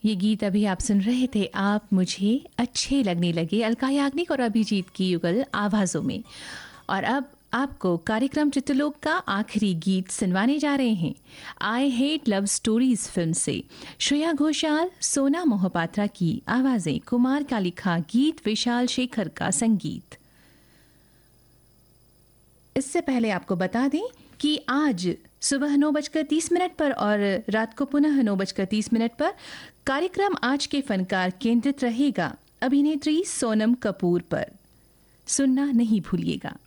ये गीत अभी आप सुन रहे थे आप मुझे अच्छे लगने लगे, अलका याग्निक और अभिजीत की युगल आवाज़ों में। और अब आपको कार्यक्रम चित्रलोक का आखिरी गीत सुनवाने जा रहे हैं I hate love stories film से। श्रेया घोषाल, सोना मोहपात्रा की आवाज़ें, कुमार का लिखा गीत, विशाल शेखर का संगीत। इससे पहले आपको बता दें कि आज सुबह 9:30 पर और रात को पुनः 9:30 पर कार्यक्रम आज के फनकार केंद्रित रहेगा अभिनेत्री सोनम कपूर पर। सुनना नहीं भूलिएगा।